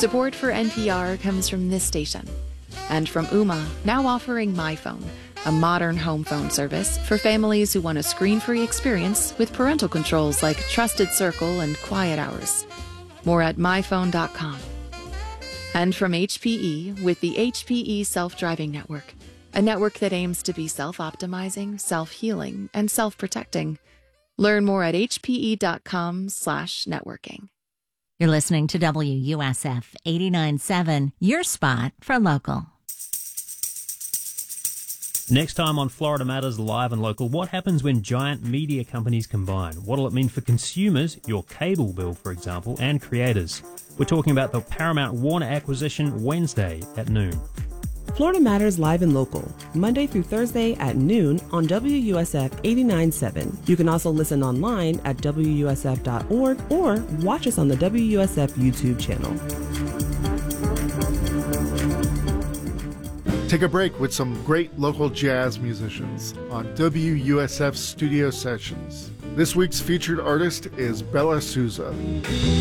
Support for NPR comes from this station and from Ooma, now offering MyPhone, a modern home phone service for families who want a screen-free experience with parental controls like Trusted Circle and Quiet Hours. More at myphone.com. And from HPE with the HPE Self-Driving Network, a network that aims to be self-optimizing, self-healing, and self-protecting. Learn more at hpe.com/networking. You're listening to WUSF 89.7, your spot for local. Next time on Florida Matters Live and Local, what happens when giant media companies combine? What'll it mean for consumers, your cable bill, for example, and creators? We're talking about the Paramount Warner acquisition Wednesday at noon. Florida Matters Live and Local, Monday through Thursday at noon on WUSF 89.7. You can also listen online at WUSF.org or watch us on the WUSF YouTube channel. Take a break with some great local jazz musicians on WUSF Studio Sessions. This week's featured artist is Bella Souza.